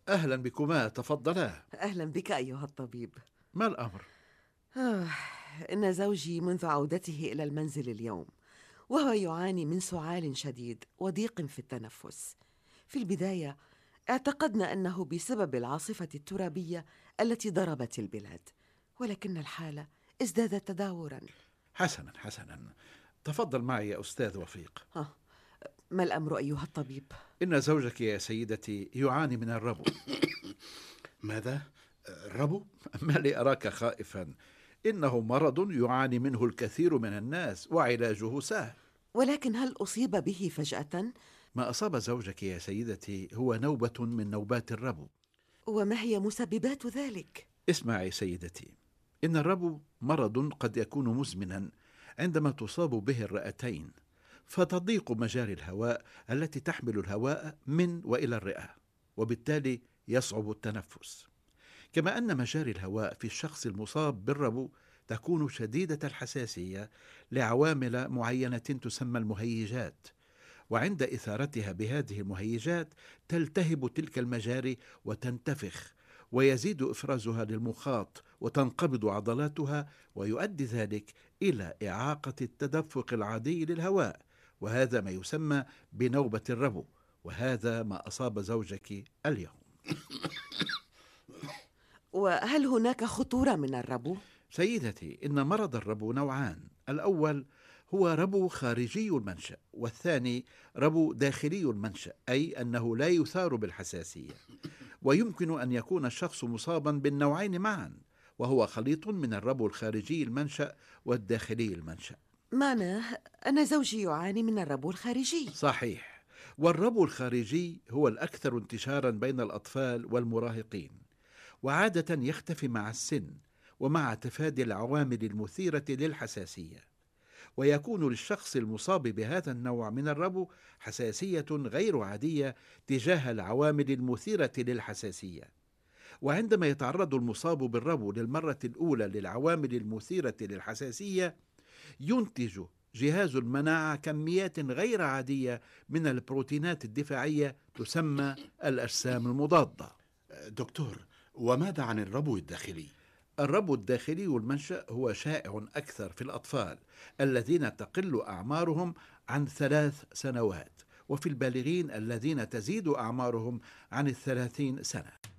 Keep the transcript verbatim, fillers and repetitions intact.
أهلا بكما، تفضلا. أهلا بك أيها الطبيب. ما الأمر؟ آه، إن زوجي منذ عودته إلى المنزل اليوم وهو يعاني من سعال شديد وضيق في التنفس. في البداية اعتقدنا أنه بسبب العاصفة الترابية التي ضربت البلاد، ولكن الحالة ازدادت تدهورا. حسنا حسنا، تفضل معي يا أستاذ وفيق. آه، ما الأمر أيها الطبيب؟ إن زوجك يا سيدتي يعاني من الربو. ماذا؟ الربو؟ ما لي أراك خائفا؟ إنه مرض يعاني منه الكثير من الناس وعلاجه سهل. ولكن هل أصيب به فجأة؟ ما أصاب زوجك يا سيدتي هو نوبة من نوبات الربو. وما هي مسببات ذلك؟ اسمعي سيدتي، إن الربو مرض قد يكون مزمنا عندما تصاب به الرئتين، فتضيق مجاري الهواء التي تحمل الهواء من وإلى الرئة، وبالتالي يصعب التنفس. كما أن مجاري الهواء في الشخص المصاب بالربو تكون شديدة الحساسية لعوامل معينة تسمى المهيجات، وعند إثارتها بهذه المهيجات تلتهب تلك المجاري وتنتفخ، ويزيد إفرازها للمخاط وتنقبض عضلاتها، ويؤدي ذلك إلى إعاقة التدفق العادي للهواء، وهذا ما يسمى بنوبة الربو، وهذا ما أصاب زوجك اليوم. وهل هناك خطورة من الربو؟ سيدتي، إن مرض الربو نوعان: الأول هو ربو خارجي المنشأ، والثاني ربو داخلي المنشأ، أي أنه لا يثار بالحساسية. ويمكن أن يكون الشخص مصابا بالنوعين معا، وهو خليط من الربو الخارجي المنشأ والداخلي المنشأ. معناه أن زوجي يعاني من الربو الخارجي. صحيح، والربو الخارجي هو الأكثر انتشارا بين الأطفال والمراهقين، وعادة يختفي مع السن ومع تفادي العوامل المثيرة للحساسية، ويكون للشخص المصاب بهذا النوع من الربو حساسية غير عادية تجاه العوامل المثيرة للحساسية. وعندما يتعرض المصاب بالربو للمرة الأولى للعوامل المثيرة للحساسية، ينتج جهاز المناعة كميات غير عادية من البروتينات الدفاعية تسمى الأجسام المضادة. دكتور، وماذا عن الربو الداخلي؟ الربو الداخلي المنشأ هو شائع أكثر في الأطفال الذين تقل أعمارهم عن ثلاث سنوات، وفي البالغين الذين تزيد أعمارهم عن الثلاثين سنة.